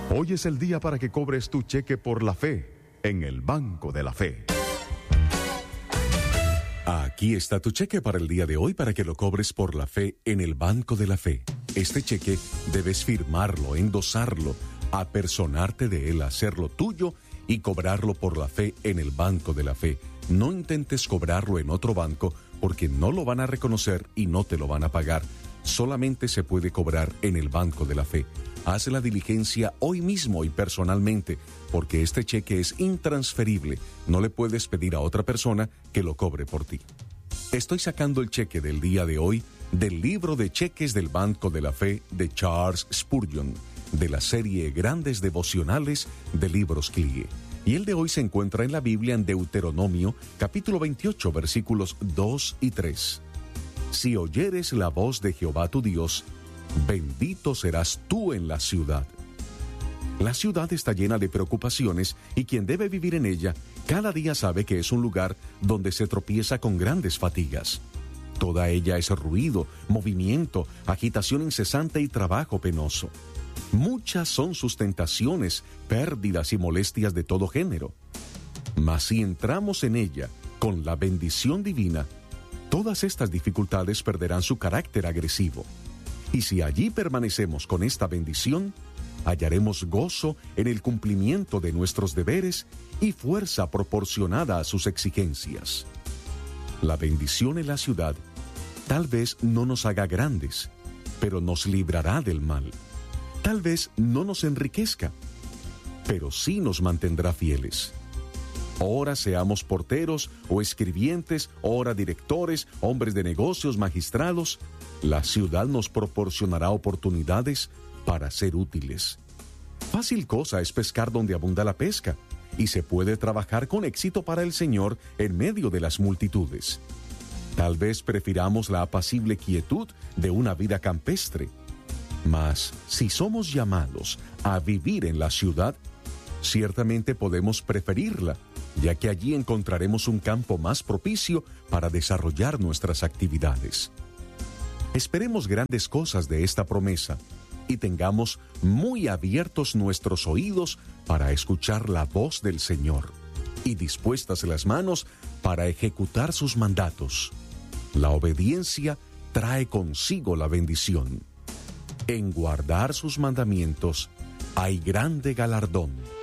Hoy es el día para que cobres tu cheque por la fe en el Banco de la Fe. Aquí está tu cheque para el día de hoy para que lo cobres por la fe en el Banco de la Fe. Este cheque debes firmarlo, endosarlo, apersonarte de él, hacerlo tuyo y cobrarlo por la fe en el Banco de la Fe. No intentes cobrarlo en otro banco porque no lo van a reconocer y no te lo van a pagar. Solamente se puede cobrar en el Banco de la Fe. Haz la diligencia hoy mismo y personalmente, porque este cheque es intransferible. No le puedes pedir a otra persona que lo cobre por ti. Estoy sacando el cheque del día de hoy del libro de cheques del Banco de la Fe de Charles Spurgeon, de la serie Grandes Devocionales de Libros Clie. Y el de hoy se encuentra en la Biblia en Deuteronomio, capítulo 28, versículos 2 y 3. Si oyeres la voz de Jehová tu Dios, bendito serás tú en la ciudad. La ciudad está llena de preocupaciones y quien debe vivir en ella cada día sabe que es un lugar donde se tropieza con grandes fatigas. Toda ella es ruido, movimiento, agitación incesante y trabajo penoso. Muchas son sus tentaciones, pérdidas y molestias de todo género. Mas si entramos en ella con la bendición divina, todas estas dificultades perderán su carácter agresivo. Y si allí permanecemos con esta bendición, hallaremos gozo en el cumplimiento de nuestros deberes y fuerza proporcionada a sus exigencias. La bendición en la ciudad tal vez no nos haga grandes, pero nos librará del mal. Tal vez no nos enriquezca, pero sí nos mantendrá fieles. Ora seamos porteros o escribientes, ora directores, hombres de negocios, magistrados, la ciudad nos proporcionará oportunidades para ser útiles. Fácil cosa es pescar donde abunda la pesca, y se puede trabajar con éxito para el Señor en medio de las multitudes. Tal vez prefiramos la apacible quietud de una vida campestre, mas si somos llamados a vivir en la ciudad, ciertamente podemos preferirla, ya que allí encontraremos un campo más propicio para desarrollar nuestras actividades. Esperemos grandes cosas de esta promesa y tengamos muy abiertos nuestros oídos para escuchar la voz del Señor y dispuestas las manos para ejecutar sus mandatos. La obediencia trae consigo la bendición. En guardar sus mandamientos hay grande galardón.